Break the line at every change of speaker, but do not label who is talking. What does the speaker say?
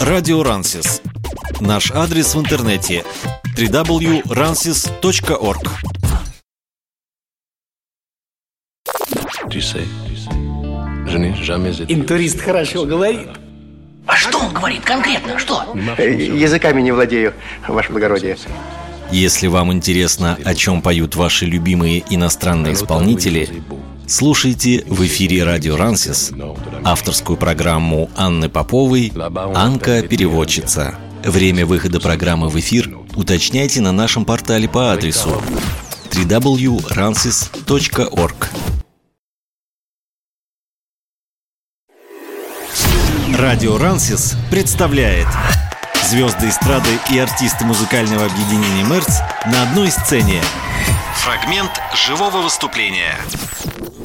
Радио Рансис. Наш адрес в интернете www.ransis.org.
Интурист хорошо говорит.
А что он говорит конкретно? Что?
Языками не владею, ваше благородие.
Если вам интересно, о чем поют ваши любимые иностранные исполнители, слушайте в эфире Радио Рансис авторскую программу Анны Поповой «Анка переводчица». Время выхода программы в эфир уточняйте на нашем портале по адресу www.ransis.org. Радио Рансис представляет звезды эстрады и артисты музыкального объединения «Мерц» на одной сцене. Фрагмент живого выступления.